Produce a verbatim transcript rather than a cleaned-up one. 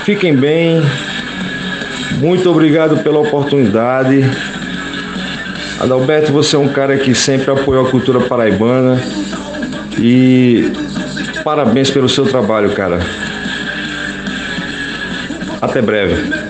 Fiquem bem. Muito obrigado pela oportunidade. Adalberto, você é um cara que sempre apoiou a cultura paraibana. E parabéns pelo seu trabalho, cara. Até breve.